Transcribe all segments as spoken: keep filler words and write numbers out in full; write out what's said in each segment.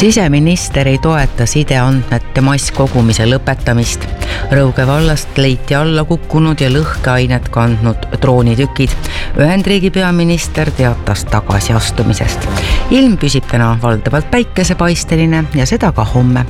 Siseminister ei toeta sideandmete masskogumise lõpetamist. Rõuge vallast leiti alla kukkunud ja lõhkeainet kandnud droonitükid. Ühendriigi peaminister teatas tagasiastumisest. Ilm püsib täna valdavalt päikesepaisteline ja seda ka homme.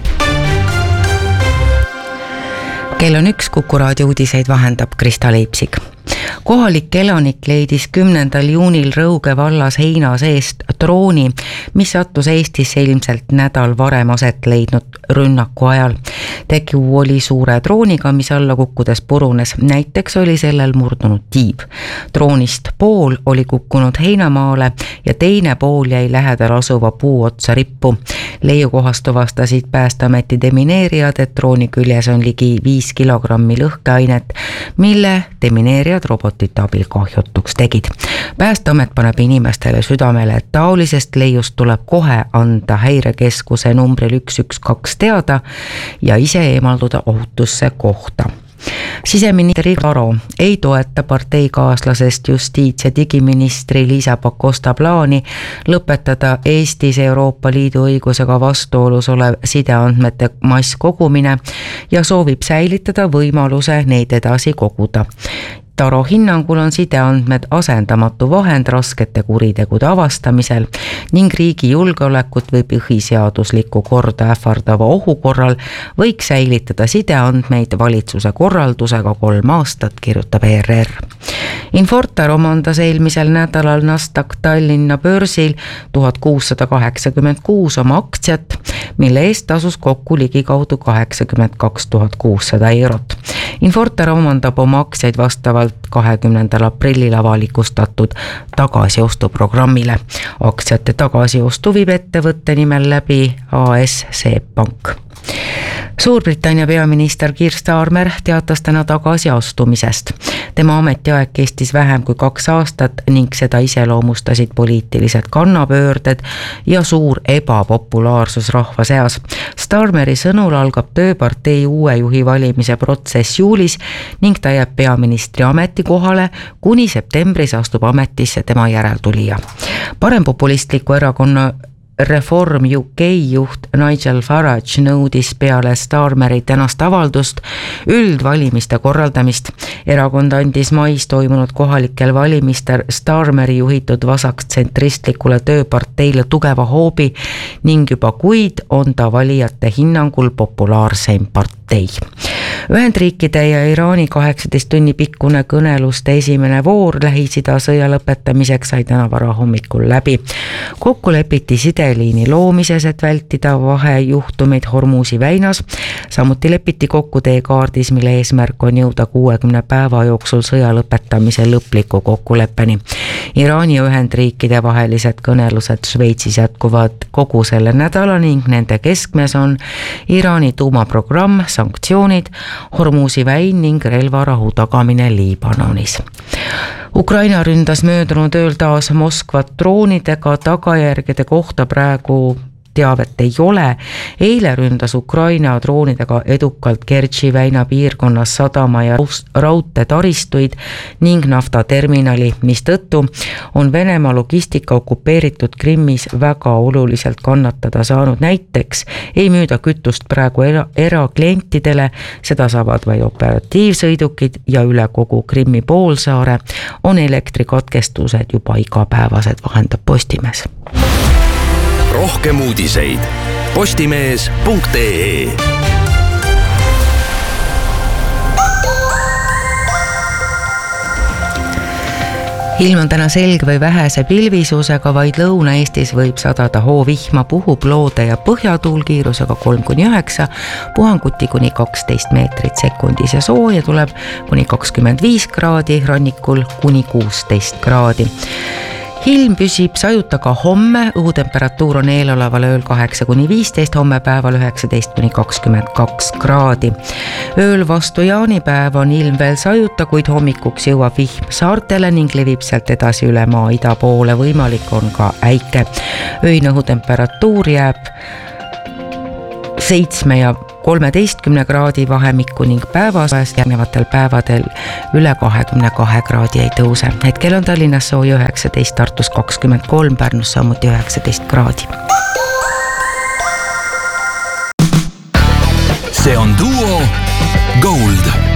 Kell on üks, Kuku raadio uudiseid vahendab Krista Leipsik. Kohalik elanik leidis kümnendal juunil Rõuge vallas heina seest drooni, mis sattus Eestisse ilmselt nädal varem aset leidnud rünnaku ajal. Tegu oli suure drooniga, mis alla kukkudes purunes. Näiteks oli sellel murdunud tiib. Droonist pool oli kukkunud heinamaale ja teine pool jäi lähedal asuva puu otsa rippu. Leiukohast tuvastasid Päästeameti demineerijad, et drooni küljes on ligi viis kilogrammi lõhkeainet, mille demineerijad robotite abil kahjutuks tegid. Päästeamet paneb inimestele südamele, et taolisest leiust tuleb kohe anda häirekeskuse numbril üks üks kaks teada ja ise eemalduda ohutusse kohta. Siseminister Igor Taro ei toeta parteikaaslasest justiits- ja digiministri Liisa Pakosta plaani lõpetada Eestis Euroopa Liidu õigusega vastuolus olev sideandmete masskogumine ja soovib säilitada võimaluse neid edasi koguda. Taro hinnangul on sideandmed asendamatu vahend raskete kuritegude avastamisel ning riigi julgeolekut või põhiseaduslikku korda ähvardava ohu korral võiks säilitada sideandmeid valitsuse korraldusega kolm aastat, kirjutab E R R. Infortar omandas eelmisel nädalal Nasdaq Tallinna börsil tuhat kuussada kaheksakümmend kuus oma aktsiat, mille eest tasus kokku ligikaudu kaheksakümmend kaks tuhat kuussada eurot. Infortar omandab oma aktsiaid vastavalt kahekümnendal aprillil avalikustatud tagasiostuprogrammile. Aktsiate tagasiostu viib ettevõtte nimel läbi A S Seep Pank. Suurbritannia peaminister Keir Starmer teatas täna tagasiastumisest. Tema ametiaeg kestis vähem kui kaks aastat ning seda iseloomustasid poliitilised kannapöörded ja suur ebapopulaarsus rahva seas. Starmeri sõnul algab tööpartei uue juhi valimise protsess juulis ning ta jääb peaministri ametikohale, kuni septembris astub ametisse tema järeltulija. Parempopulistliku erakonna Reform U K juht Nigel Farage nõudis peale Starmeri tänast avaldust üldvalimiste korraldamist. Erakond andis mais toimunud kohalikel valimistel Starmeri juhitud vasaktsentristlikule tööparteile tugeva hoobi ning juba kuid on ta valijate hinnangul populaarseim partei. Ühendriikide ja Iraani kaheksateist tunni pikkune kõneluste esimene voor Lähis-Ida sõja lõpetamiseks sai täna varahommikul läbi. Kokku lepiti sideliini loomises, et vältida vahejuhtumeid Hormuzi väinas. Samuti lepiti kokku teekaardis, mille eesmärk on jõuda kuuekümne päeva jooksul sõja lõpetamise lõpliku kokkuleppeni. Iraani ja Ühendriikide vahelised kõnelused Šveitsis jätkuvad kogu selle nädala ning nende keskmes on Iraani tuumaprogramm, sanktsioonid, Hormuzi väin ning relvarahu tagamine Liibanonis. Ukraina ründas möödunud ööl taas Moskvat droonidega, tagajärgede kohta praegu teavet ei ole. Eile ründas Ukraina droonidega edukalt Kertši väina piirkonnas sadama ja raudte taristuid ning naftaterminali, mis tõttu on Venemaa logistika okupeeritud Krimmis väga oluliselt kannatada saanud. Näiteks ei müüda kütust praegu era, eraklientidele, seda saavad vaid operatiivsõidukid ja üle kogu Krimmi poolsaare on elektrikatkestused juba igapäevased, vahendab Postimees. Rohkem uudiseid postimees punkt ee. Ilm on täna selge või vähese pilvisusega, vaid Lõuna-Eestis võib sadada hoovihma, puhub loode ja põhjatuul kiirusega kolm kuni üheksa, puhanguti kuni kaksteist meetrit sekundis ja sooja tuleb kuni kakskümmend viis kraadi, rannikul kuni kuusteist kraadi. Ilm püsib sajuta ka homme, õhutemperatuur on eeloleval ööl kaheksa kuni viisteist, homme päeval üheksateist kuni kakskümmend kaks kraadi. Ööl vastu jaanipäev on ilm veel sajuta, kuid hommikuks jõuab vihm saartele ning levib sealt edasi üle maa ida poole, võimalik on ka äike. Öine õhutemperatuur jääb seitsme ja kolmeteistkümne kraadi vahemikku ning päevas järgnevatel päevadel üle kahekümne kahe kraadi ei tõuse. Hetkel on Tallinnas sooja üheksateist, Tartus kakskümmend kolm, Pärnus samuti üheksateist kraadi. see on Duo Gold.